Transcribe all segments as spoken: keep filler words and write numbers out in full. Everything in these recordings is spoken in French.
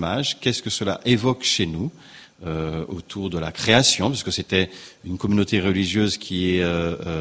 images, qu'est-ce que cela évoque chez nous euh, autour de la création, puisque c'était une communauté religieuse qui est euh, euh,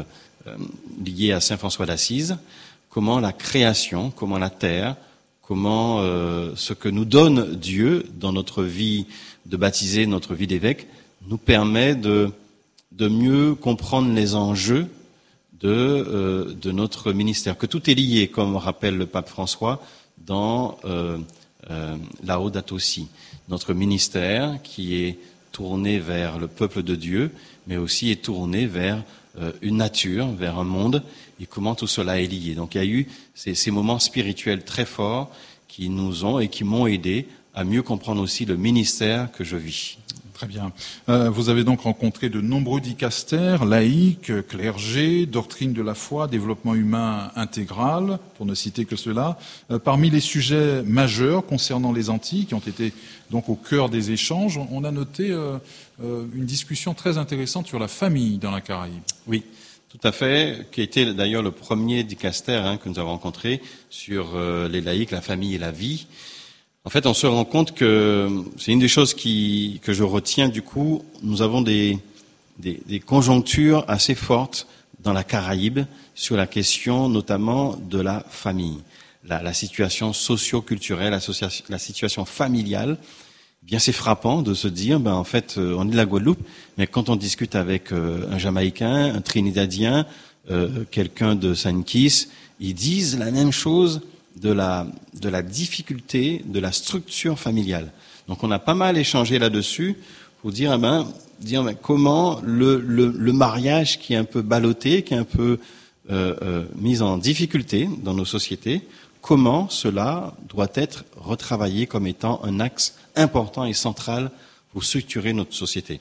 liée à Saint François d'Assise. Comment la création, comment la terre, comment euh, ce que nous donne Dieu dans notre vie de baptisé, notre vie d'évêque, nous permet de, de mieux comprendre les enjeux de, euh, de notre ministère. Que tout est lié, comme rappelle le pape François dans euh, euh, Laudato Si. Notre ministère qui est tourné vers le peuple de Dieu, mais aussi est tourné vers euh, une nature, vers un monde, et comment tout cela est lié. Donc il y a eu ces, ces moments spirituels très forts qui nous ont et qui m'ont aidé à mieux comprendre aussi le ministère que je vis. Très bien. Euh, vous avez donc rencontré de nombreux dicastères, laïcs, clergés, doctrine de la foi, développement humain intégral, pour ne citer que cela. Euh, parmi les sujets majeurs concernant les Antilles, qui ont été donc au cœur des échanges, on a noté euh, euh, une discussion très intéressante sur la famille dans la Caraïbe. Oui, tout à fait, qui était d'ailleurs le premier dicaster hein, que nous avons rencontré sur euh, les laïcs, la famille et la vie. En fait, on se rend compte que c'est une des choses qui, que je retiens du coup. Nous avons des, des, des conjonctures assez fortes dans la Caraïbe sur la question notamment de la famille, la, la situation socio-culturelle, la, la situation familiale. Eh bien, c'est frappant de se dire, ben en fait, on est de la Guadeloupe, mais quand on discute avec euh, un Jamaïcain, un Trinidadien, euh, quelqu'un de Saint-Kitts, ils disent la même chose. De la, de la difficulté de la structure familiale. Donc on a pas mal échangé là-dessus pour dire, eh ben, dire ben, comment le, le, le mariage qui est un peu ballotté, qui est un peu euh, euh, mis en difficulté dans nos sociétés, comment cela doit être retravaillé comme étant un axe important et central pour structurer notre société.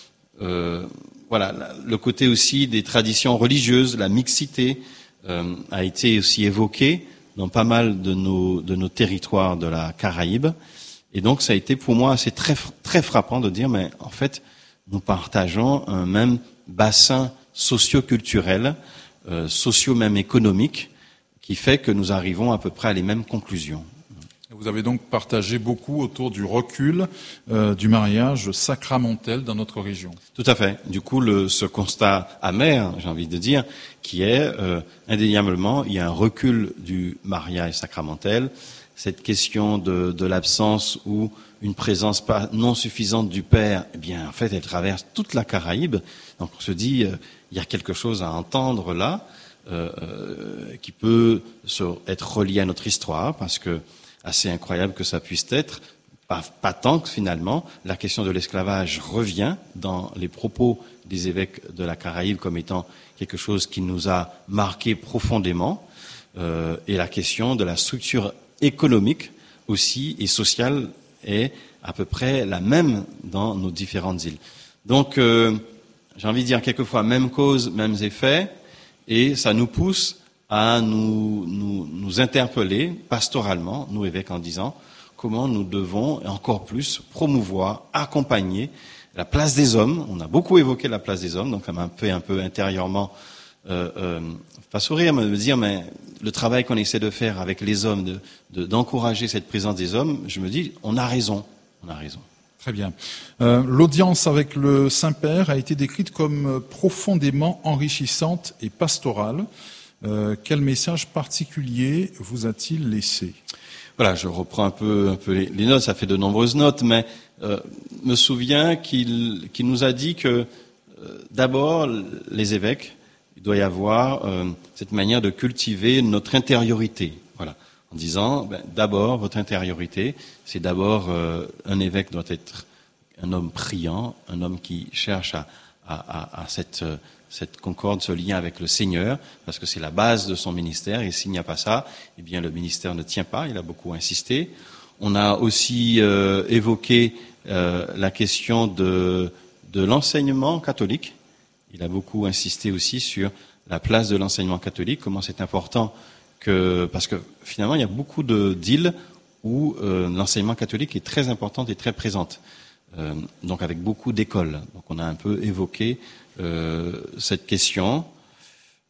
Euh, voilà, le côté aussi des traditions religieuses, la mixité euh, a été aussi évoqué dans pas mal de nos, de nos territoires de la Caraïbe. Et donc, ça a été pour moi assez très, très frappant de dire, mais en fait, nous partageons un même bassin socio-culturel, euh, socio même économique, qui fait que nous arrivons à peu près à les mêmes conclusions. Vous avez donc partagé beaucoup autour du recul euh, du mariage sacramentel dans notre région. Tout à fait. Du coup, le, ce constat amer, j'ai envie de dire, qui est euh, indéniablement, il y a un recul du mariage sacramentel. Cette question de, de l'absence ou une présence pas non suffisante du père, eh bien, en fait, elle traverse toute la Caraïbe. Donc, on se dit, euh, il y a quelque chose à entendre là, euh, euh, qui peut se, être relié à notre histoire, parce que assez incroyable que ça puisse être, pas, pas tant que finalement, la question de l'esclavage revient dans les propos des évêques de la Caraïbe comme étant quelque chose qui nous a marqué profondément, euh, et la question de la structure économique aussi et sociale est à peu près la même dans nos différentes îles. Donc, euh, j'ai envie de dire quelquefois, même cause, mêmes effets, et ça nous pousse à nous, nous, nous interpeller pastoralement, nous évêques, en disant comment nous devons encore plus promouvoir, accompagner la place des hommes. On a beaucoup évoqué la place des hommes, donc ça m'a fait un peu intérieurement euh, euh, pas sourire, mais me dire, mais le travail qu'on essaie de faire avec les hommes, de, de, d'encourager cette présence des hommes, je me dis, on a raison, on a raison. Très bien. Euh, l'audience avec le Saint-Père a été décrite comme profondément enrichissante et pastorale. Euh, quel message particulier vous a-t-il laissé ? Voilà, je reprends un peu, un peu les, les notes, ça fait de nombreuses notes, mais euh, me souviens qu'il, qu'il nous a dit que euh, d'abord, les évêques, il doit y avoir euh, cette manière de cultiver notre intériorité. Voilà, en disant, ben, d'abord, votre intériorité, c'est d'abord, euh, un évêque doit être un homme priant, un homme qui cherche à, à, à, à cette... Euh, cette concorde, ce lien avec le Seigneur, parce que c'est la base de son ministère, et s'il n'y a pas ça, eh bien le ministère ne tient pas, il a beaucoup insisté. On a aussi euh, évoqué euh, la question de, de l'enseignement catholique. Il a beaucoup insisté aussi sur la place de l'enseignement catholique, comment c'est important que, parce que finalement il y a beaucoup de, d'îles où euh, l'enseignement catholique est très important et très présente. Euh, donc avec beaucoup d'écoles. Donc on a un peu évoqué Euh, cette question.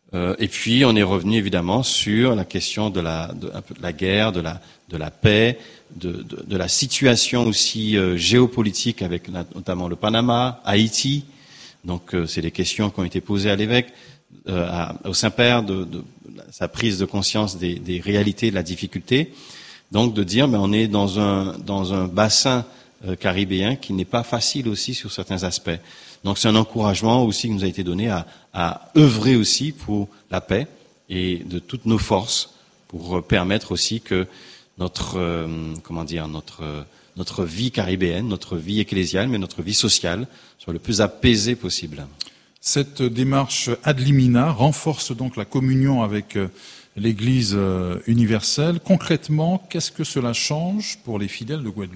Euh, et puis on est revenu évidemment sur la question de la, de, un peu de la guerre, de la, de la paix, de, de, de la situation aussi euh, géopolitique avec la, notamment le Panama, Haïti. Donc euh, c'est des questions qui ont été posées à l'évêque, euh, à, au Saint-Père, de, de, de sa prise de conscience des, des réalités, de la difficulté. Donc de dire, mais on est dans un, dans un bassin euh, caribéen qui n'est pas facile aussi sur certains aspects. Donc c'est un encouragement aussi qui nous a été donné à, à œuvrer aussi pour la paix et de toutes nos forces pour permettre aussi que notre euh, comment dire notre euh, notre vie caribéenne, notre vie ecclésiale, mais notre vie sociale soit le plus apaisée possible. Cette démarche ad limina renforce donc la communion avec l'Église universelle. Concrètement, qu'est-ce que cela change pour les fidèles de Guadeloupe ?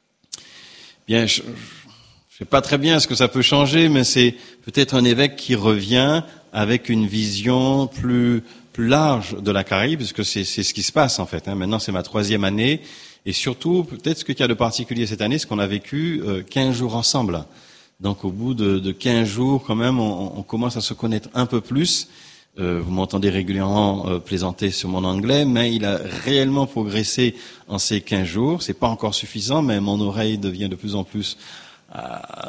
Bien, je ne sais pas très bien ce que ça peut changer, mais c'est peut-être un évêque qui revient avec une vision plus plus large de la Caraïbe, parce que c'est, c'est ce qui se passe en fait. Hein. Maintenant, c'est ma troisième année, et surtout, peut-être ce qu'il y a de particulier cette année, c'est qu'on a vécu euh, quinze jours ensemble. Donc, au bout de, de quinze jours, quand même, on, on commence à se connaître un peu plus. Euh, vous m'entendez régulièrement euh, plaisanter sur mon anglais, mais il a réellement progressé en ces quinze jours. C'est pas encore suffisant, mais mon oreille devient de plus en plus euh,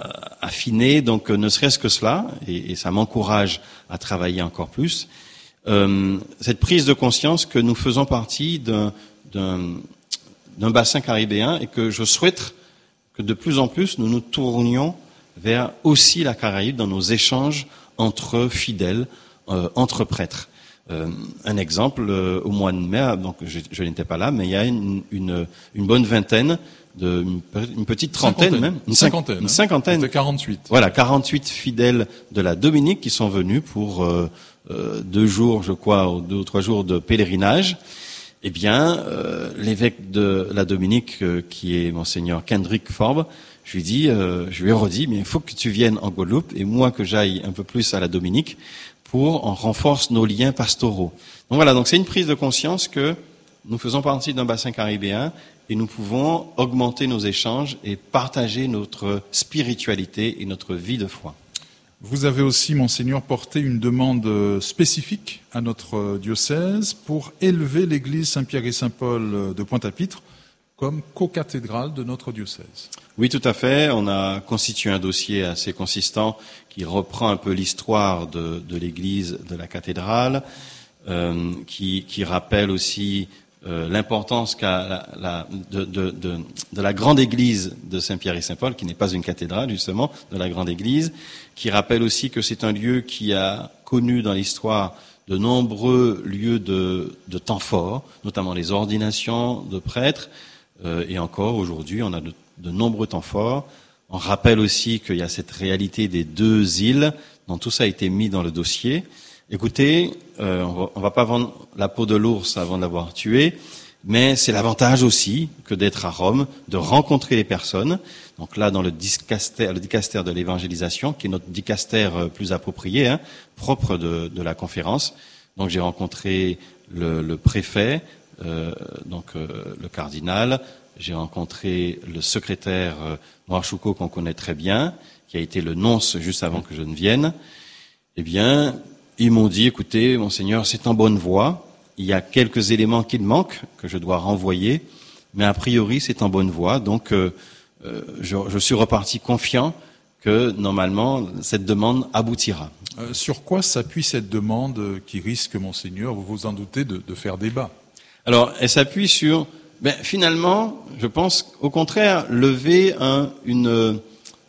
affinée. Donc, euh, ne serait-ce que cela, et, et ça m'encourage à travailler encore plus. Euh, cette prise de conscience que nous faisons partie d'un, d'un, d'un bassin caribéen et que je souhaite que de plus en plus nous nous tournions vers aussi la Caraïbe dans nos échanges entre fidèles, euh, entre prêtres. Euh, un exemple, euh, au mois de mai, donc je, je n'étais pas là, mais il y a une, une, une bonne vingtaine, de, une, une petite trentaine cinquantaine. même, une cinquantaine, une cinquantaine, c'était quarante-huit. Voilà, quarante-huit fidèles de la Dominique qui sont venus pour euh, euh, deux jours, je crois, ou deux ou trois jours de pèlerinage. Eh bien, euh, l'évêque de la Dominique, euh, qui est monseigneur Kendrick Forbes, je lui dis, euh, je lui ai redit, mais il faut que tu viennes en Guadeloupe et moi que j'aille un peu plus à la Dominique pour en renforcer nos liens pastoraux. Donc voilà, donc c'est une prise de conscience que nous faisons partie d'un bassin caribéen et nous pouvons augmenter nos échanges et partager notre spiritualité et notre vie de foi. Vous avez aussi, Monseigneur, porté une demande spécifique à notre diocèse pour élever l'église Saint-Pierre et Saint-Paul de Pointe-à-Pitre comme co-cathédrale de notre diocèse. Oui, tout à fait. On a constitué un dossier assez consistant qui reprend un peu l'histoire de, de l'église de la cathédrale, euh, qui, qui rappelle aussi euh, l'importance qu'a la, la, de, de, de, de la grande église de Saint-Pierre et Saint-Paul, qui n'est pas une cathédrale justement, de la grande église, qui rappelle aussi que c'est un lieu qui a connu dans l'histoire de nombreux lieux de, de temps forts, notamment les ordinations de prêtres, euh, et encore aujourd'hui on a de, de nombreux temps forts. On rappelle aussi qu'il y a cette réalité des deux îles, dont tout ça a été mis dans le dossier. Écoutez, euh, on va, on va pas vendre la peau de l'ours avant de l'avoir tué, mais c'est l'avantage aussi que d'être à Rome, de rencontrer les personnes. Donc là, dans le dicastère, le dicastère de l'évangélisation, qui est notre dicastère plus approprié, hein, propre de, de la conférence. Donc j'ai rencontré le, le préfet, euh, donc euh, le cardinal. J'ai rencontré le secrétaire euh, Noir Choucault, qu'on connaît très bien, qui a été le nonce juste avant que je ne vienne. Eh bien, ils m'ont dit, écoutez, Monseigneur, c'est en bonne voie. Il y a quelques éléments qui manquent, que je dois renvoyer, mais a priori, c'est en bonne voie. Donc, euh, euh, je, je suis reparti confiant que, normalement, cette demande aboutira. Euh, sur quoi s'appuie cette demande qui risque, Monseigneur, vous vous en doutez, de, de faire débat ? Alors, elle s'appuie sur... Ben, finalement, je pense, au contraire, lever un, une,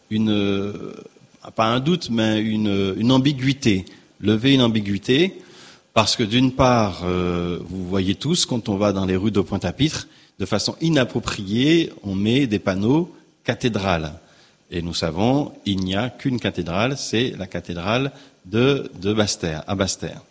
une, pas un doute, mais une, une ambiguïté. Lever une ambiguïté, parce que d'une part, euh, vous voyez tous, quand on va dans les rues de Pointe-à-Pitre, de façon inappropriée, on met des panneaux cathédrale. Et nous savons, il n'y a qu'une cathédrale, c'est la cathédrale de, de Basse-Terre, à Basse-Terre.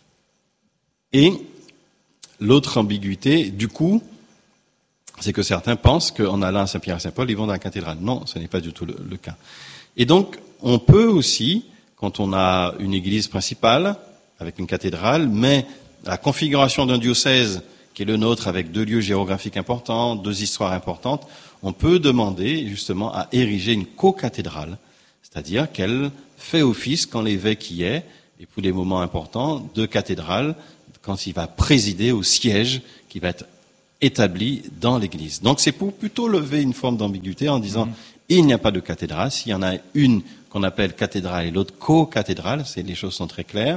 Et l'autre ambiguïté, du coup, c'est que certains pensent qu'en allant à Saint-Pierre et Saint-Paul, ils vont dans la cathédrale. Non, ce n'est pas du tout le, le cas. Et donc, on peut aussi, quand on a une église principale, avec une cathédrale, mais la configuration d'un diocèse qui est le nôtre, avec deux lieux géographiques importants, deux histoires importantes, on peut demander justement à ériger une co-cathédrale, c'est-à-dire qu'elle fait office quand l'évêque y est, et pour les moments importants, de cathédrale, quand il va présider au siège qui va être établi dans l'Église. Donc c'est pour plutôt lever une forme d'ambiguïté en disant mmh. il n'y a pas de cathédrale. S'il y en a une qu'on appelle cathédrale et l'autre co-cathédrale, c'est, les choses sont très claires.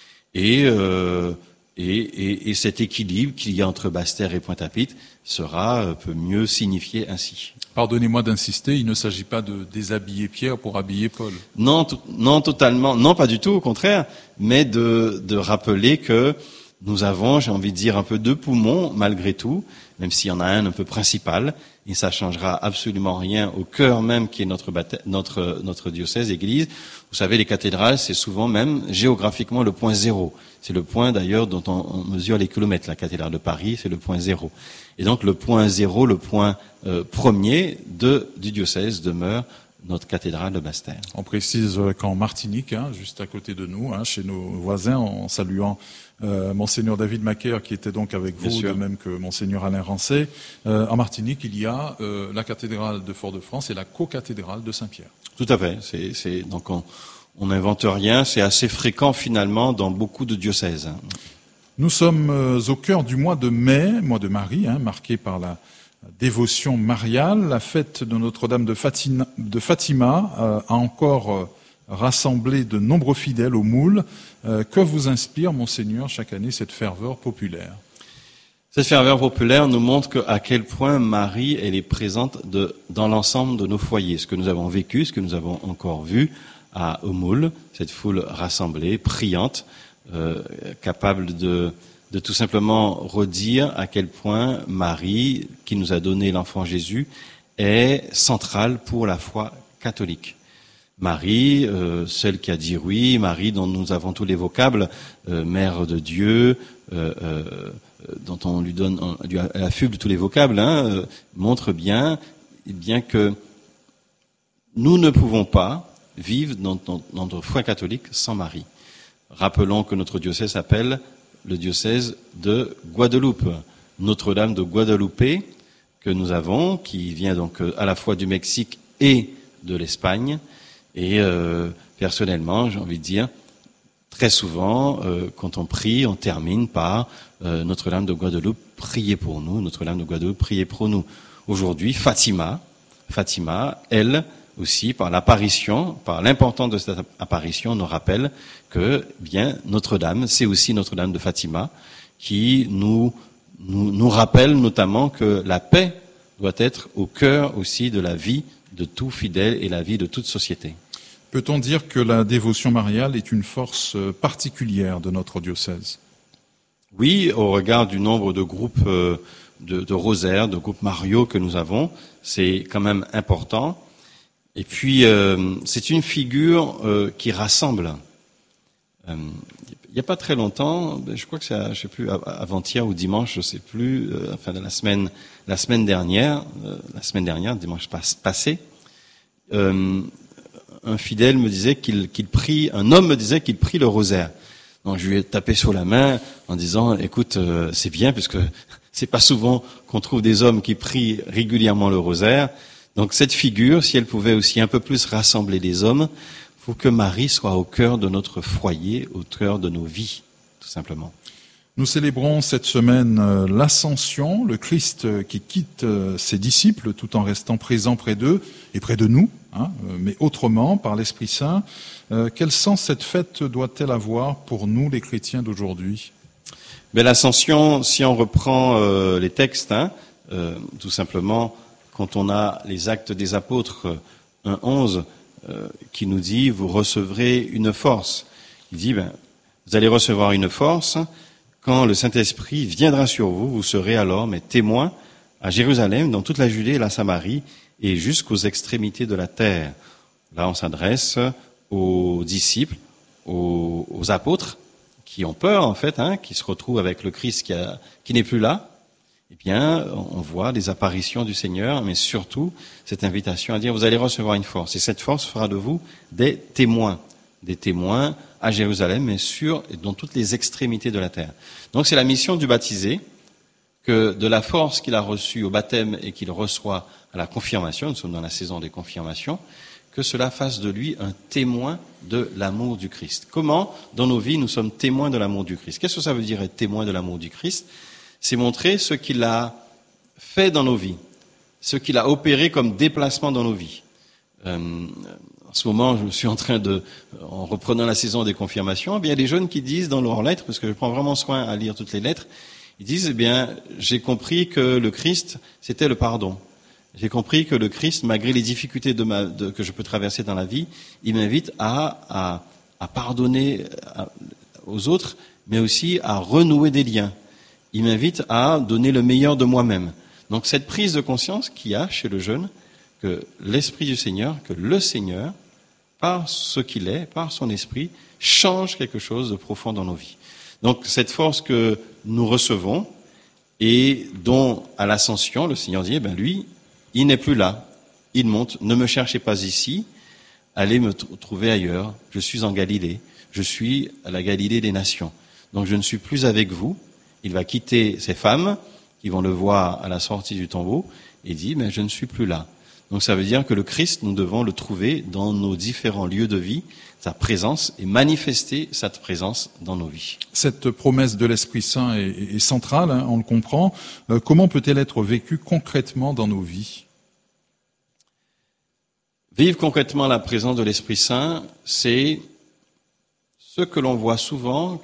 Et, euh, et, et, et cet équilibre qu'il y a entre Basse-Terre et Pointe-à-Pitre sera, euh, peut mieux signifier ainsi. Pardonnez-moi d'insister, il ne s'agit pas de déshabiller Pierre pour habiller Paul. Non, t- non, totalement, non, pas du tout, au contraire, mais de, de rappeler que nous avons, j'ai envie de dire, un peu deux poumons, malgré tout, même s'il y en a un un peu principal, et ça changera absolument rien au cœur même qui est notre, baptême, notre, notre diocèse, église. Vous savez, les cathédrales, c'est souvent même géographiquement le point zéro. C'est le point d'ailleurs dont on, on mesure les kilomètres. La cathédrale de Paris, c'est le point zéro. Et donc le point zéro, le point euh, premier de, du diocèse demeure notre cathédrale de Basse-Terre. On précise qu'en Martinique, hein, juste à côté de nous, hein, chez nos voisins, en saluant euh, Monseigneur David Macaire, qui était donc avec vous, de même que Monseigneur Alain Rancet, euh, en Martinique, il y a euh, la cathédrale de Fort-de-France et la co-cathédrale de Saint-Pierre. Tout à fait. C'est, c'est, donc on on n'invente rien, c'est assez fréquent finalement dans beaucoup de diocèses. Nous sommes euh, au cœur du mois de mai, mois de Marie, hein, marqué par la dévotion mariale. La fête de Notre-Dame de Fatima, de Fatima euh, a encore euh, rassemblé de nombreux fidèles au moule. Euh, que vous inspire, Monseigneur, chaque année cette ferveur populaire? Cette ferveur populaire nous montre que, à quel point Marie, elle est présente de, dans l'ensemble de nos foyers. Ce que nous avons vécu, ce que nous avons encore vu à au moule, cette foule rassemblée, priante, euh, capable de de tout simplement redire à quel point Marie, qui nous a donné l'enfant Jésus, est centrale pour la foi catholique. Marie, euh, celle qui a dit oui, Marie dont nous avons tous les vocables, euh, mère de Dieu, euh, euh, dont on lui donne, on lui affuble tous les vocables, hein, euh, montre bien, bien que nous ne pouvons pas vivre dans, dans, dans notre foi catholique sans Marie. Rappelons que notre diocèse s'appelle le diocèse de Guadeloupe, Notre-Dame de Guadeloupe, que nous avons, qui vient donc à la fois du Mexique et de l'Espagne. Et euh, personnellement, j'ai envie de dire, très souvent, euh, quand on prie, on termine par euh, Notre-Dame de Guadeloupe, priez pour nous, Notre-Dame de Guadeloupe, priez pour nous. Aujourd'hui, Fatima, Fatima, elle aussi, par l'apparition, par l'importance de cette apparition, nous rappelle que, bien, Notre-Dame, c'est aussi Notre-Dame de Fatima, qui nous, nous, nous rappelle notamment que la paix doit être au cœur aussi de la vie de tout fidèle et la vie de toute société. Peut-on dire que la dévotion mariale est une force particulière de notre diocèse? Oui, au regard du nombre de groupes de, de rosaires, de groupes mariaux que nous avons, c'est quand même important. Et puis, euh, c'est une figure euh, qui rassemble. Euh, il n'y a pas très longtemps, je crois que c'est, je sais plus, avant-hier ou dimanche, je sais plus, euh, enfin de la semaine, la semaine dernière, euh, la semaine dernière, dimanche pas, passé, euh, un fidèle me disait qu'il, qu'il prie, un homme me disait qu'il prie le rosaire. Donc je lui ai tapé sur la main en disant, écoute, euh, c'est bien puisque c'est pas souvent qu'on trouve des hommes qui prient régulièrement le rosaire. Donc cette figure, si elle pouvait aussi un peu plus rassembler les hommes, il faut que Marie soit au cœur de notre foyer, au cœur de nos vies, tout simplement. Nous célébrons cette semaine euh, l'Ascension, le Christ euh, qui quitte euh, ses disciples tout en restant présent près d'eux et près de nous, hein, euh, mais autrement, par l'Esprit Saint. Euh, quel sens cette fête doit-elle avoir pour nous, les chrétiens d'aujourd'hui? Mais l'Ascension, si on reprend euh, les textes, hein, euh, tout simplement, quand on a les Actes des Apôtres un onze euh, qui nous dit « Vous recevrez une force ». Il dit ben, « Vous allez recevoir une force, quand le Saint-Esprit viendra sur vous, vous serez alors mes témoins à Jérusalem, dans toute la Judée et la Samarie, et jusqu'aux extrémités de la terre ». Là, on s'adresse aux disciples, aux, aux apôtres, qui ont peur, en fait, hein, qui se retrouvent avec le Christ qui, a, qui n'est plus là. Eh bien, on voit les apparitions du Seigneur, mais surtout cette invitation à dire vous allez recevoir une force. Et cette force fera de vous des témoins, des témoins à Jérusalem, mais sur et dans toutes les extrémités de la terre. Donc c'est la mission du baptisé, que de la force qu'il a reçue au baptême et qu'il reçoit à la confirmation, nous sommes dans la saison des confirmations, que cela fasse de lui un témoin de l'amour du Christ. Comment, dans nos vies, nous sommes témoins de l'amour du Christ? Qu'est-ce que ça veut dire être témoin de l'amour du Christ? C'est montrer ce qu'il a fait dans nos vies, ce qu'il a opéré comme déplacement dans nos vies. Euh, en ce moment, je suis en train de, en reprenant la saison des confirmations, eh bien, il y a des jeunes qui disent dans leurs lettres, parce que je prends vraiment soin à lire toutes les lettres, ils disent, eh bien, j'ai compris que le Christ, c'était le pardon. J'ai compris que le Christ, malgré les difficultés de ma, de, que je peux traverser dans la vie, il m'invite à, à, à pardonner à, aux autres, mais aussi à renouer des liens. Il m'invite à donner le meilleur de moi-même. Donc cette prise de conscience qu'il y a chez le jeune, que l'Esprit du Seigneur, que le Seigneur, par ce qu'il est, par son Esprit, change quelque chose de profond dans nos vies. Donc cette force que nous recevons et dont à l'ascension, le Seigneur dit, eh ben lui, il n'est plus là, il monte, ne me cherchez pas ici, allez me t- trouver ailleurs, je suis en Galilée, je suis à la Galilée des nations. Donc je ne suis plus avec vous, il va quitter ces femmes qui vont le voir à la sortie du tombeau et dit, mais je ne suis plus là. Donc ça veut dire que le Christ, nous devons le trouver dans nos différents lieux de vie, sa présence, et manifester cette présence dans nos vies. Cette promesse de l'Esprit Saint est, est centrale, hein, on le comprend. Euh, comment peut-elle être vécue concrètement dans nos vies? Vivre concrètement la présence de l'Esprit Saint, c'est ce que l'on voit souvent,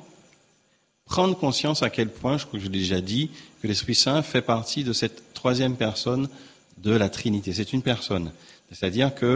prendre conscience à quel point, je crois que je l'ai déjà dit, que l'Esprit Saint fait partie de cette troisième personne de la Trinité. C'est une personne. C'est-à-dire que,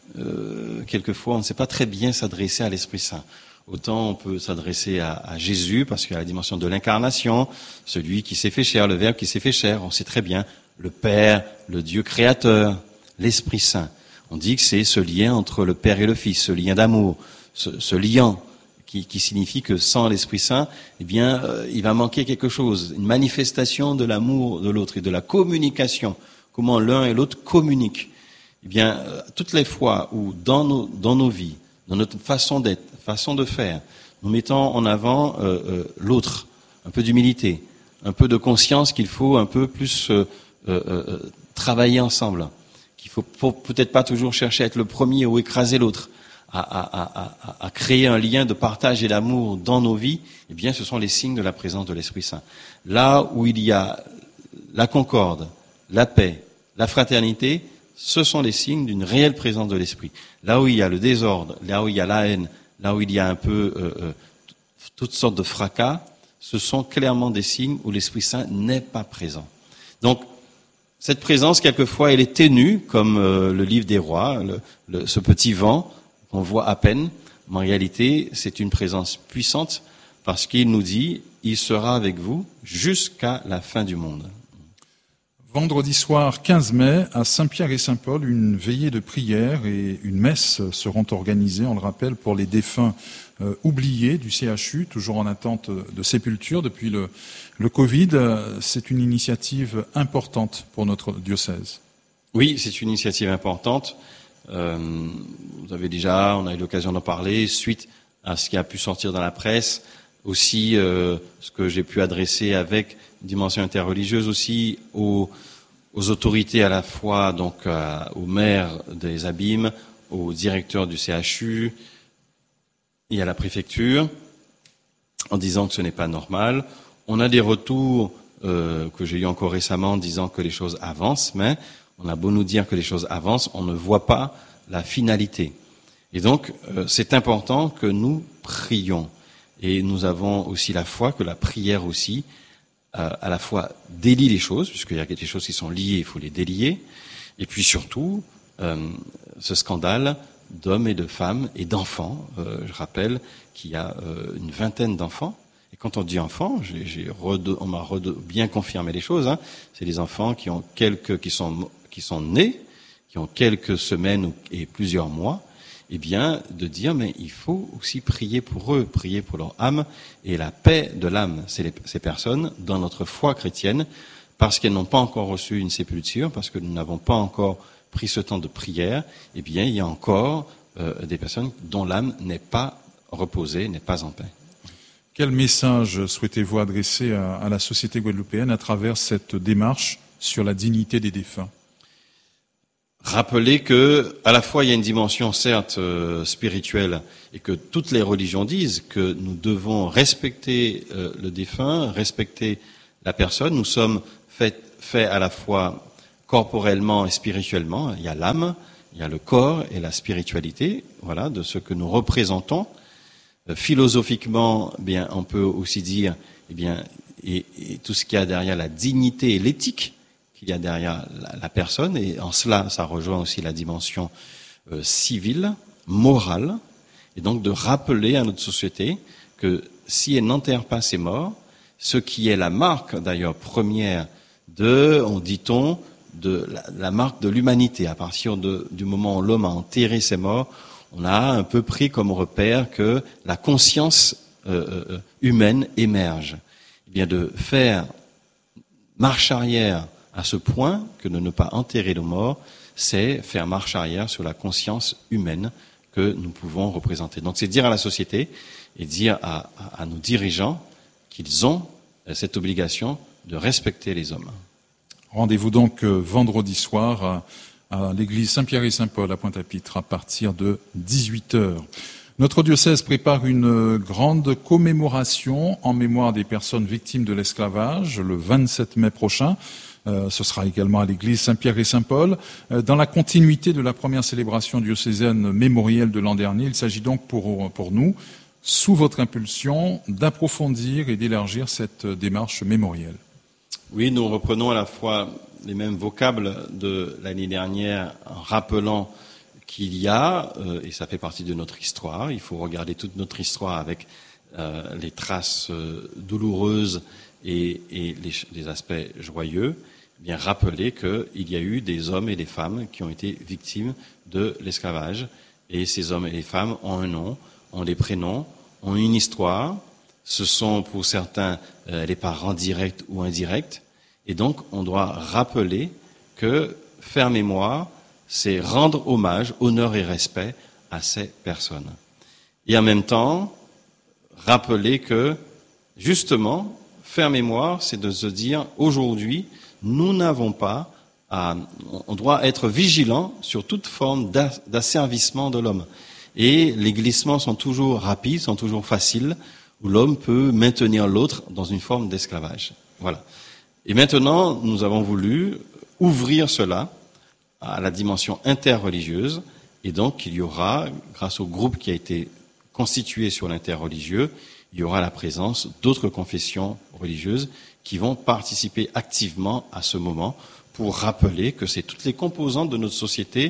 euh, quelquefois, on ne sait pas très bien s'adresser à l'Esprit Saint. Autant on peut s'adresser à, à Jésus, parce qu'il y a la dimension de l'incarnation, celui qui s'est fait chair, le Verbe qui s'est fait chair, on sait très bien, le Père, le Dieu créateur, l'Esprit Saint. On dit que c'est ce lien entre le Père et le Fils, ce lien d'amour, ce, ce lien qui, qui signifie que sans l'Esprit Saint, eh bien, euh, il va manquer quelque chose, une manifestation de l'amour de l'autre et de la communication. Comment l'un et l'autre communiquent. Eh bien, euh, toutes les fois où dans nos, dans nos vies, dans notre façon d'être, façon de faire, nous mettons en avant euh, euh, l'autre, un peu d'humilité, un peu de conscience qu'il faut un peu plus euh, euh, euh, travailler ensemble, qu'il faut peut-être pas toujours chercher à être le premier ou écraser l'autre, à, à, à, à créer un lien de partage et d'amour dans nos vies, eh bien, ce sont les signes de la présence de l'Esprit Saint. Là où il y a la concorde, la paix, la fraternité, ce sont les signes d'une réelle présence de l'Esprit. Là où il y a le désordre, là où il y a la haine, là où il y a un peu euh, euh, toutes sortes de fracas, ce sont clairement des signes où l'Esprit Saint n'est pas présent. Donc, cette présence, quelquefois, elle est ténue, comme euh, le livre des rois, le, le, ce petit vent qu'on voit à peine. Mais en réalité, c'est une présence puissante parce qu'il nous dit, il sera avec vous jusqu'à la fin du monde. Vendredi soir quinze mai, à Saint-Pierre et Saint-Paul, une veillée de prière et une messe seront organisées, on le rappelle, pour les défunts euh, oubliés du C H U, toujours en attente de sépulture depuis le, le Covid. C'est une initiative importante pour notre diocèse. Oui, c'est une initiative importante. Euh, vous avez déjà, on a eu l'occasion d'en parler, suite à ce qui a pu sortir dans la presse, aussi euh, ce que j'ai pu adresser avec dimension interreligieuse aussi aux, aux autorités à la fois, donc euh, aux maires des abîmes, aux directeurs du C H U et à la préfecture, en disant que ce n'est pas normal. On a des retours euh, que j'ai eu encore récemment en disant que les choses avancent, mais on a beau nous dire que les choses avancent, on ne voit pas la finalité. Et donc, euh, c'est important que nous prions. Et nous avons aussi la foi que la prière aussi, euh, à la fois délie les choses, puisqu'il y a des choses qui sont liées, il faut les délier. Et puis surtout, euh, ce scandale d'hommes et de femmes et d'enfants. Euh, je rappelle qu'il y a euh, une vingtaine d'enfants. Et quand on dit enfants, j'ai, j'ai rede, on m'a rede, bien confirmé les choses. Hein, c'est des enfants qui ont quelques, qui sont qui sont nés, qui ont quelques semaines et plusieurs mois. Eh bien, de dire, mais il faut aussi prier pour eux, prier pour leur âme, et la paix de l'âme, c'est les, ces personnes, dans notre foi chrétienne, parce qu'elles n'ont pas encore reçu une sépulture, parce que nous n'avons pas encore pris ce temps de prière, eh bien, il y a encore euh, des personnes dont l'âme n'est pas reposée, n'est pas en paix. Quel message souhaitez-vous adresser à, à la société guadeloupéenne à travers cette démarche sur la dignité des défunts ? rappeler que, à la fois, il y a une dimension certes euh, spirituelle, et que toutes les religions disent que nous devons respecter euh, le défunt, respecter la personne. Nous sommes faits faits à la fois corporellement et spirituellement. Il y a l'âme, il y a le corps et la spiritualité, voilà, de ce que nous représentons. Euh, philosophiquement, eh bien, on peut aussi dire, eh bien, et, et tout ce qu'il y a derrière la dignité et l'éthique qu'il y a derrière la, la personne, et en cela, ça rejoint aussi la dimension euh, civile, morale, et donc de rappeler à notre société que si elle n'enterre pas ses morts, ce qui est la marque d'ailleurs première de, on dit-on, de la, la marque de l'humanité, à partir de, du moment où l'homme a enterré ses morts, on a un peu pris comme repère que la conscience euh, euh, humaine émerge. Eh bien, de faire marche arrière à ce point que de ne pas enterrer nos morts, c'est faire marche arrière sur la conscience humaine que nous pouvons représenter. Donc c'est dire à la société et dire à, à, à nos dirigeants qu'ils ont cette obligation de respecter les hommes. Rendez-vous donc vendredi soir à, à l'église Saint-Pierre et Saint-Paul à Pointe-à-Pitre à partir de dix-huit heures. Notre diocèse prépare une grande commémoration en mémoire des personnes victimes de l'esclavage le vingt-sept mai prochain. Euh, ce sera également à l'église Saint-Pierre et Saint-Paul. Euh, dans la continuité de la première célébration diocésaine mémorielle de l'an dernier, il s'agit donc pour, pour nous, sous votre impulsion, d'approfondir et d'élargir cette démarche mémorielle. Oui, nous reprenons à la fois les mêmes vocables de l'année dernière en rappelant qu'il y a, euh, et ça fait partie de notre histoire, il faut regarder toute notre histoire avec euh, les traces euh, douloureuses et, et les, les aspects joyeux, bien rappeler qu'il y a eu des hommes et des femmes qui ont été victimes de l'esclavage. Et ces hommes et les femmes ont un nom, ont des prénoms, ont une histoire. Ce sont pour certains euh, les parents directs ou indirects. Et donc, on doit rappeler que faire mémoire, c'est rendre hommage, honneur et respect à ces personnes. Et en même temps, rappeler que, justement, faire mémoire, c'est de se dire, aujourd'hui, nous n'avons pas à, on doit être vigilant sur toute forme d'asservissement de l'homme. Et les glissements sont toujours rapides, sont toujours faciles, où l'homme peut maintenir l'autre dans une forme d'esclavage. Voilà. Et maintenant, nous avons voulu ouvrir cela à la dimension interreligieuse, et donc il y aura, grâce au groupe qui a été constitué sur l'interreligieux, il y aura la présence d'autres confessions religieuses qui vont participer activement à ce moment pour rappeler que c'est toutes les composantes de notre société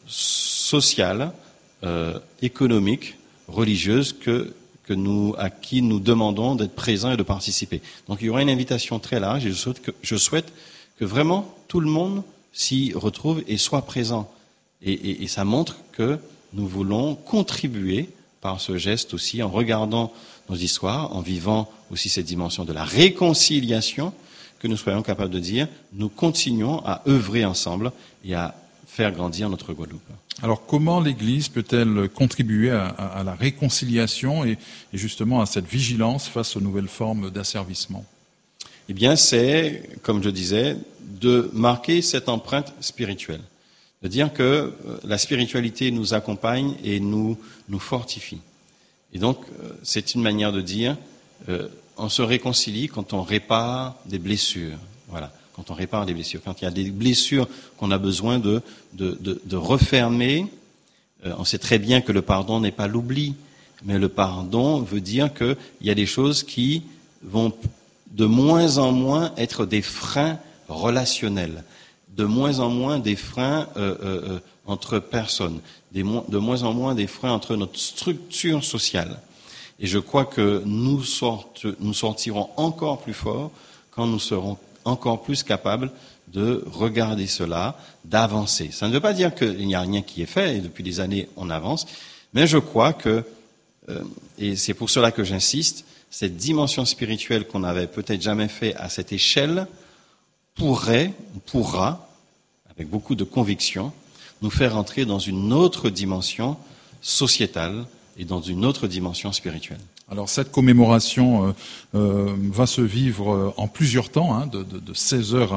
sociale, euh, économique, religieuse que, que nous, à qui nous demandons d'être présents et de participer. Donc il y aura une invitation très large et je souhaite que, je souhaite que vraiment tout le monde s'y retrouve et soit présent. Et, et, et ça montre que nous voulons contribuer par ce geste aussi en regardant nos histoires, en vivant aussi cette dimension de la réconciliation, que nous soyons capables de dire, nous continuons à œuvrer ensemble et à faire grandir notre Guadeloupe. Alors comment l'Église peut-elle contribuer à, à, à la réconciliation et, et justement à cette vigilance face aux nouvelles formes d'asservissement ? Eh bien, c'est, comme je disais, de marquer cette empreinte spirituelle, de dire que la spiritualité nous accompagne et nous, nous fortifie. Et donc, c'est une manière de dire, euh, on se réconcilie quand on répare des blessures. Voilà, quand on répare des blessures. Quand il y a des blessures qu'on a besoin de, de, de, de refermer, euh, on sait très bien que le pardon n'est pas l'oubli, mais le pardon veut dire qu'il y a des choses qui vont de moins en moins être des freins relationnels, de moins en moins des freins euh, euh, entre personnes, des mo- de moins en moins des freins entre notre structure sociale. Et je crois que nous, sorte, nous sortirons encore plus fort quand nous serons encore plus capables de regarder cela, d'avancer. Ça ne veut pas dire qu'il n'y a rien qui est fait, et depuis des années on avance, mais je crois que, euh, et c'est pour cela que j'insiste, cette dimension spirituelle qu'on n'avait peut-être jamais fait à cette échelle pourrait, pourra, avec beaucoup de conviction, nous faire entrer dans une autre dimension sociétale et dans une autre dimension spirituelle. Alors cette commémoration euh, euh, va se vivre en plusieurs temps, hein, de, de, de seize heures à,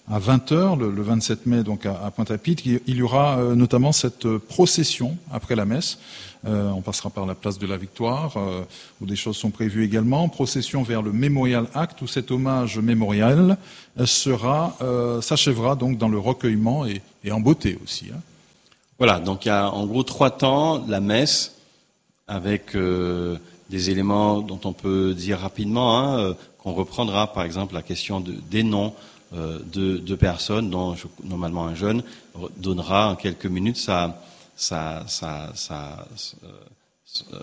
à vingt heures, le, le vingt-sept mai, donc à, à Pointe-à-Pitre. Il y aura euh, notamment cette procession après la messe. Euh, on passera par la place de la Victoire, euh, où des choses sont prévues également. Procession vers le Memorial Act, où cet hommage mémorial sera, euh, s'achèvera donc dans le recueillement et, et en beauté aussi. Hein. Voilà, donc il y a en gros trois temps, la messe, avec euh, des éléments dont on peut dire rapidement, hein, euh, qu'on reprendra, par exemple la question de, des noms euh, de, de personnes dont je, normalement un jeune donnera en quelques minutes sa, sa, sa, sa, sa,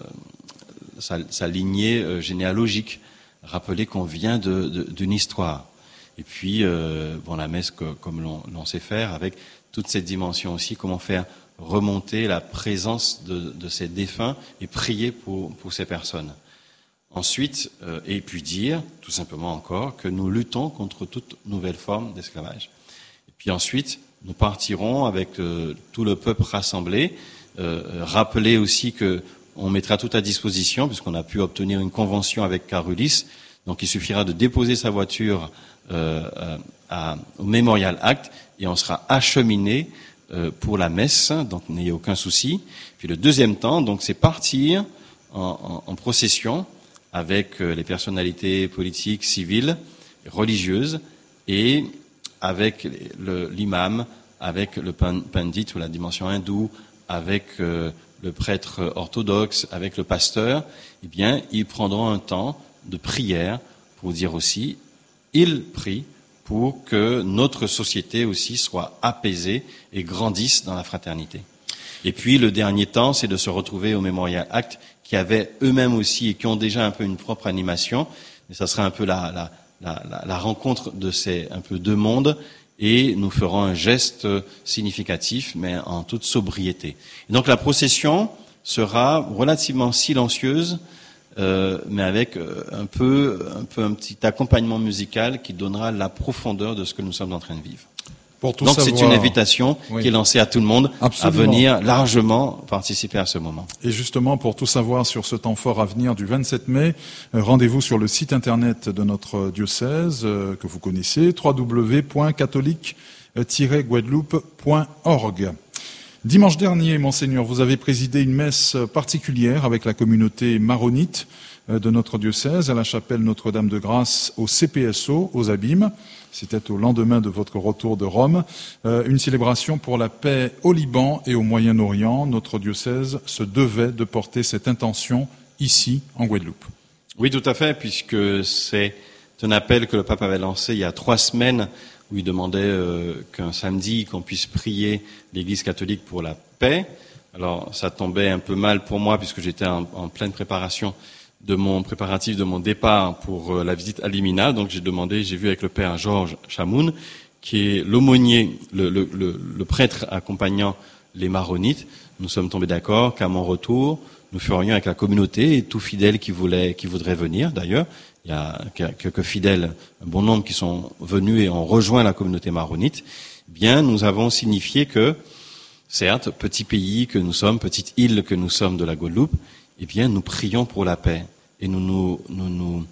sa, sa lignée euh, généalogique. Rappeler qu'on vient de, de, d'une histoire. Et puis, euh, bon, la messe que, comme l'on, l'on sait faire, avec toute cette dimension aussi, comment faire remonter la présence de, de ces défunts et prier pour, pour ces personnes. Ensuite, euh, et puis dire, tout simplement encore, que nous luttons contre toute nouvelle forme d'esclavage. Et puis ensuite, nous partirons avec euh, tout le peuple rassemblé, euh, rappeler aussi que on mettra tout à disposition, puisqu'on a pu obtenir une convention avec Carulis, donc il suffira de déposer sa voiture euh, à, au Memorial Act, et on sera acheminé pour la messe, donc n'ayez aucun souci. Puis le deuxième temps, donc c'est partir en, en, en procession avec les personnalités politiques, civiles, religieuses, et avec le, l'imam, avec le pandit ou la dimension hindoue, avec euh, le prêtre orthodoxe, avec le pasteur. Eh bien, ils prendront un temps de prière pour dire aussi, ils prient pour que notre société aussi soit apaisée et grandisse dans la fraternité. Et puis le dernier temps, c'est de se retrouver au Memorial Act, qui avaient eux-mêmes aussi et qui ont déjà un peu une propre animation. Mais ça sera un peu la, la, la, la, la rencontre de ces un peu deux mondes, et nous ferons un geste significatif, mais en toute sobriété. Et donc la procession sera relativement silencieuse, Euh, mais avec euh, un peu, un peu un petit accompagnement musical qui donnera la profondeur de ce que nous sommes en train de vivre. Pour tout Donc savoir, c'est une invitation oui. qui est lancée à tout le monde. Absolument. À venir largement participer à ce moment. Et justement, pour tout savoir sur ce temps fort à venir du vingt-sept mai, euh, rendez-vous sur le site internet de notre diocèse euh, que vous connaissez, w w w point catholique tiret guadeloupe point org. Dimanche dernier, Monseigneur, vous avez présidé une messe particulière avec la communauté maronite de notre diocèse à la chapelle Notre-Dame de Grâce au C P S O, aux Abîmes. C'était au lendemain de votre retour de Rome. Euh, une célébration pour la paix au Liban et au Moyen-Orient. Notre diocèse se devait de porter cette intention ici, en Guadeloupe. Oui, tout à fait, puisque c'est un appel que le pape avait lancé il y a trois semaines, où il demandait euh, qu'un samedi, qu'on puisse prier l'Église catholique pour la paix. Alors, ça tombait un peu mal pour moi, puisque j'étais en, en pleine préparation de mon préparatif de mon départ pour euh, la visite à Limina. Donc, j'ai demandé, j'ai vu avec le père Georges Chamoun, qui est l'aumônier, le, le, le, le prêtre accompagnant les maronites. Nous sommes tombés d'accord qu'à mon retour, nous ferions avec la communauté et tout fidèle qui voulait, qui voudrait venir, d'ailleurs. Il y a quelques fidèles, un bon nombre qui sont venus et ont rejoint la communauté maronite. Bien, nous avons signifié que, certes, petit pays que nous sommes, petite île que nous sommes de la Guadeloupe, eh bien, nous prions pour la paix. Et nous nous, nous, nous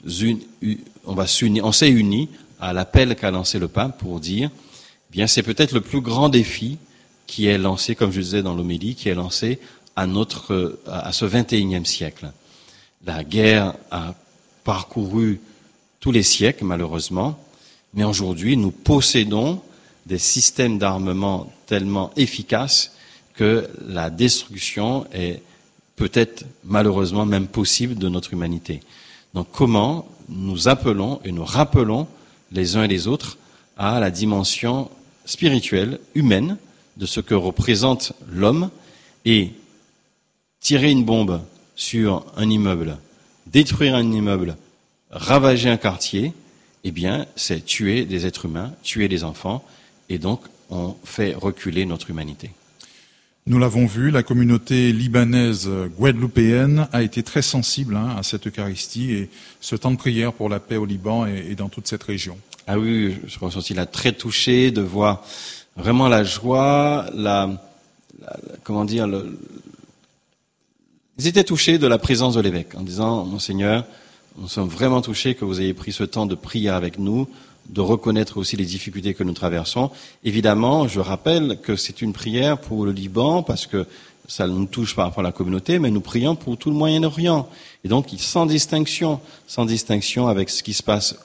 un, on va s'unir, on s'est unis à l'appel qu'a lancé le pape pour dire, eh bien, c'est peut-être le plus grand défi qui est lancé, comme je disais dans l'homélie, qui est lancé à notre, à ce vingt et unième siècle. La guerre a parcouru tous les siècles, malheureusement, mais aujourd'hui, nous possédons des systèmes d'armement tellement efficaces que la destruction est peut-être, malheureusement, même possible de notre humanité. Donc, comment nous appelons et nous rappelons les uns et les autres à la dimension spirituelle, humaine, de ce que représente l'homme, et tirer une bombe sur un immeuble, détruire un immeuble, ravager un quartier, eh bien, c'est tuer des êtres humains, tuer des enfants, et donc on fait reculer notre humanité. Nous l'avons vu, la communauté libanaise guadeloupéenne a été très sensible hein, à cette Eucharistie et ce temps de prière pour la paix au Liban et, et dans toute cette région. Ah oui, je suis aussi là très touché de voir vraiment la joie, la, la comment dire, le, ils étaient touchés de la présence de l'évêque en disant, Monseigneur, nous sommes vraiment touchés que vous ayez pris ce temps de prière avec nous. de reconnaître aussi les difficultés que nous traversons. Évidemment, je rappelle que c'est une prière pour le Liban, parce que ça nous touche par rapport à la communauté, mais nous prions pour tout le Moyen-Orient. Et donc, sans distinction, sans distinction avec ce qui se passe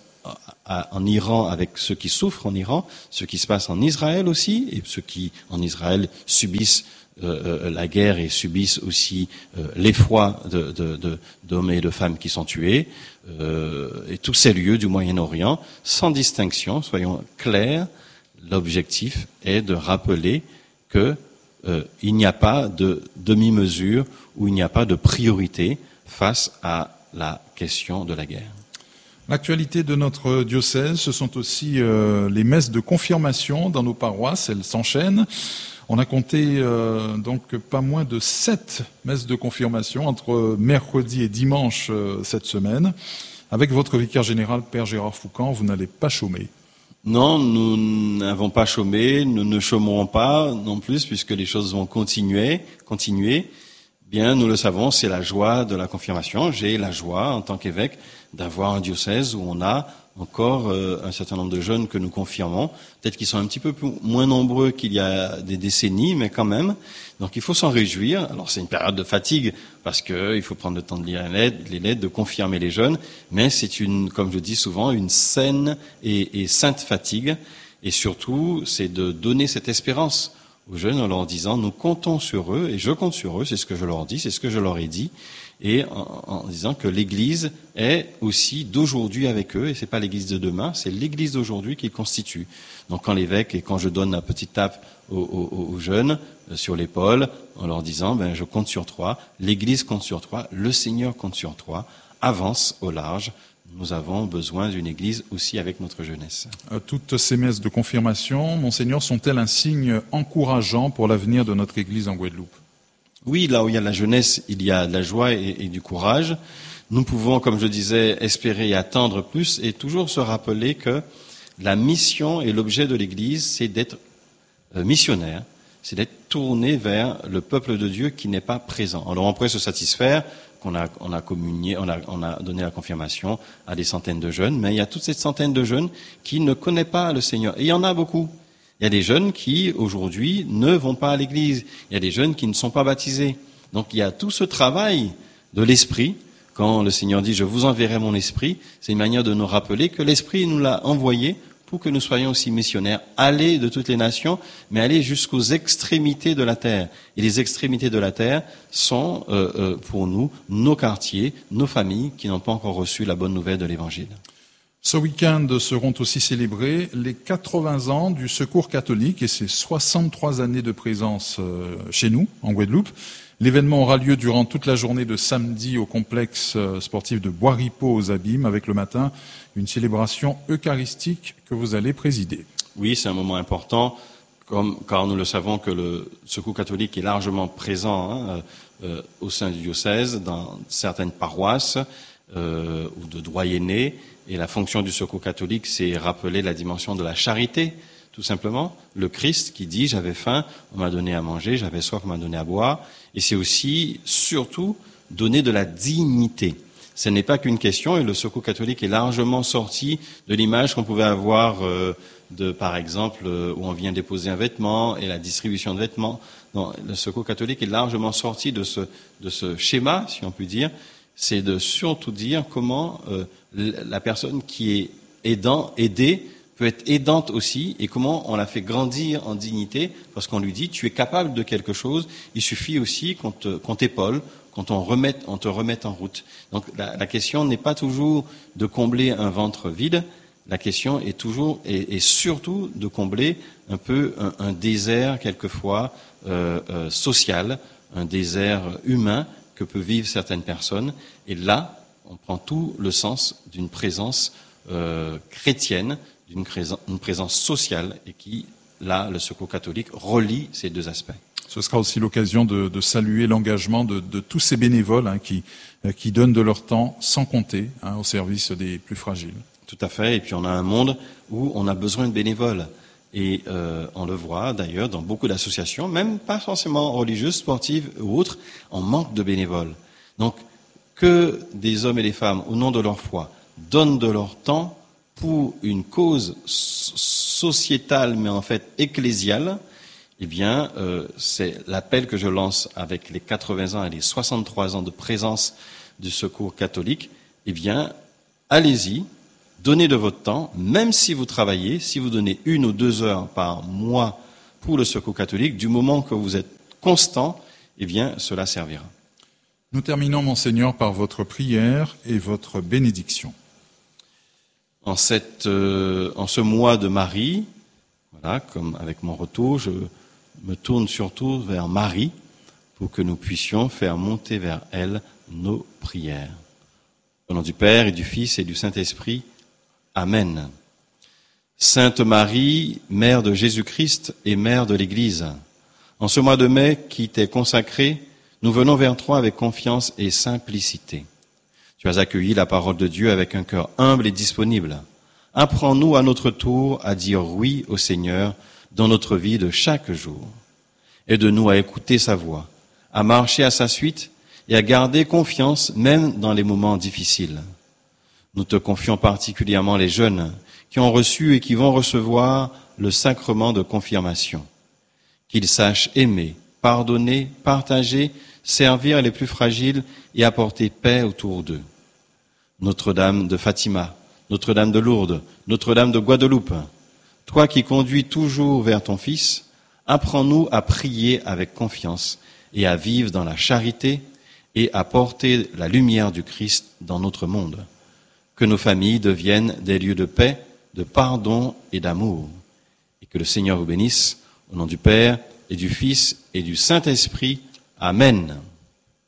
en Iran, avec ceux qui souffrent en Iran, ce qui se passe en Israël aussi, et ceux qui, en Israël, subissent euh, la guerre et subissent aussi euh, l'effroi de, de, de, d'hommes et de femmes qui sont tués, euh, et tous ces lieux du Moyen-Orient, sans distinction, soyons clairs, l'objectif est de rappeler que euh, il n'y a pas de demi-mesure ou il n'y a pas de priorité face à la question de la guerre. L'actualité de notre diocèse, ce sont aussi euh, les messes de confirmation dans nos paroisses, elles s'enchaînent. On a compté euh, donc pas moins de sept messes de confirmation entre mercredi et dimanche euh, cette semaine. Avec votre vicaire général, Père Gérard Foucan, vous n'allez pas chômer. Non, nous n'avons pas chômé, nous ne chômerons pas non plus, puisque les choses vont continuer, continuer. Bien, nous le savons, c'est la joie de la confirmation. J'ai la joie, en tant qu'évêque, d'avoir un diocèse où on a encore euh, un certain nombre de jeunes que nous confirmons. Peut-être qu'ils sont un petit peu plus, moins nombreux qu'il y a des décennies, mais quand même. Donc il faut s'en réjouir. Alors c'est une période de fatigue, parce que il faut prendre le temps de lire les lettres, les lettres, de confirmer les jeunes. Mais c'est une, comme je dis souvent, une saine et, et sainte fatigue. Et surtout, c'est de donner cette espérance aux jeunes en leur disant, nous comptons sur eux, et je compte sur eux, c'est ce que je leur dis, c'est ce que je leur ai dit, et en, en disant que l'Église est aussi d'aujourd'hui avec eux, et c'est pas l'Église de demain, c'est l'Église d'aujourd'hui qu'ils constituent. Donc quand l'évêque, et quand je donne la petite tape aux, aux, aux jeunes euh, sur l'épaule, en leur disant, ben je compte sur toi, l'Église compte sur toi, le Seigneur compte sur toi, avance au large. Nous avons besoin d'une Église aussi avec notre jeunesse. Toutes ces messes de confirmation, Monseigneur, sont-elles un signe encourageant pour l'avenir de notre Église en Guadeloupe? Oui, là où il y a de la jeunesse, il y a de la joie et, et du courage. Nous pouvons, comme je disais, espérer et attendre plus et toujours se rappeler que la mission et l'objet de l'Église, c'est d'être missionnaire, c'est d'être tourné vers le peuple de Dieu qui n'est pas présent. Alors on pourrait se satisfaire qu'on a, on a communié, on a, on a donné la confirmation à des centaines de jeunes, mais il y a toute cette centaine de jeunes qui ne connaissent pas le Seigneur. Et il y en a beaucoup. Il y a des jeunes qui, aujourd'hui, ne vont pas à l'église. Il y a des jeunes qui ne sont pas baptisés. Donc il y a tout ce travail de l'esprit. Quand le Seigneur dit « Je vous enverrai mon esprit », c'est une manière de nous rappeler que l'esprit nous l'a envoyé pour que nous soyons aussi missionnaires, aller de toutes les nations, mais aller jusqu'aux extrémités de la terre. Et les extrémités de la terre sont, euh, euh, pour nous, nos quartiers, nos familles qui n'ont pas encore reçu la bonne nouvelle de l'Évangile. Ce week-end seront aussi célébrés les quatre-vingts ans du Secours catholique et ses soixante-trois années de présence chez nous, en Guadeloupe. L'événement aura lieu durant toute la journée de samedi au complexe sportif de Bois-Ripeau aux Abîmes, avec le matin une célébration eucharistique que vous allez présider. Oui, c'est un moment important, comme, car nous le savons que le Secours catholique est largement présent hein, euh, au sein du diocèse, dans certaines paroisses euh, ou de doyennés. Et la fonction du Secours catholique, c'est rappeler la dimension de la charité, tout simplement. Le Christ qui dit « j'avais faim, on m'a donné à manger, j'avais soif, on m'a donné à boire ». Et c'est aussi, surtout, donner de la dignité. Ce n'est pas qu'une question, et le Secours catholique est largement sorti de l'image qu'on pouvait avoir euh, de, par exemple, euh, où on vient déposer un vêtement et la distribution de vêtements. Non, le Secours catholique est largement sorti de ce, de ce schéma, si on peut dire. C'est de surtout dire comment euh, la personne qui est aidant, aidée, peut être aidante aussi, et comment on la fait grandir en dignité, parce qu'on lui dit, tu es capable de quelque chose, il suffit aussi qu'on te, qu'on t'épaule, qu'on te remette, on te remette en route. Donc la, la question n'est pas toujours de combler un ventre vide, la question est toujours, et, et surtout de combler un peu un, un désert, quelquefois, euh, euh, social, un désert humain, que peuvent vivre certaines personnes. Et là, on prend tout le sens d'une présence euh, chrétienne, d'une présence, une présence sociale, et qui, là, le Secours catholique relie ces deux aspects. Ce sera aussi l'occasion de, de saluer l'engagement de, de tous ces bénévoles hein, qui, qui donnent de leur temps sans compter hein, au service des plus fragiles. Tout à fait. Et puis on a un monde où on a besoin de bénévoles. Et euh, on le voit d'ailleurs dans beaucoup d'associations, même pas forcément religieuses, sportives ou autres, on manque de bénévoles. Donc que des hommes et des femmes, au nom de leur foi, donnent de leur temps pour une cause sociétale, mais en fait ecclésiale, eh bien, euh, c'est l'appel que je lance avec les quatre-vingts ans et les soixante-trois ans de présence du Secours catholique. Eh bien, allez-y, donnez de votre temps, même si vous travaillez, si vous donnez une ou deux heures par mois pour le Secours catholique, du moment que vous êtes constant, eh bien, cela servira. Nous terminons, Monseigneur, par votre prière et votre bénédiction. En, cette, euh, en ce mois de Marie, voilà, comme avec mon retour, je me tourne surtout vers Marie pour que nous puissions faire monter vers elle nos prières. Au nom du Père et du Fils et du Saint-Esprit, Amen. Sainte Marie, Mère de Jésus-Christ et Mère de l'Église, en ce mois de mai qui t'est consacré, nous venons vers toi avec confiance et simplicité. Tu as accueilli la parole de Dieu avec un cœur humble et disponible. Apprends-nous à notre tour à dire oui au Seigneur dans notre vie de chaque jour. Aide-nous à écouter sa voix, à marcher à sa suite et à garder confiance même dans les moments difficiles. Nous te confions particulièrement les jeunes qui ont reçu et qui vont recevoir le sacrement de confirmation. Qu'ils sachent aimer, pardonner, partager, servir les plus fragiles et apporter paix autour d'eux. Notre-Dame de Fatima, Notre-Dame de Lourdes, Notre-Dame de Guadeloupe, toi qui conduis toujours vers ton Fils, apprends-nous à prier avec confiance et à vivre dans la charité et à porter la lumière du Christ dans notre monde. Que nos familles deviennent des lieux de paix, de pardon et d'amour. Et que le Seigneur vous bénisse, au nom du Père et du Fils et du Saint-Esprit. Amen.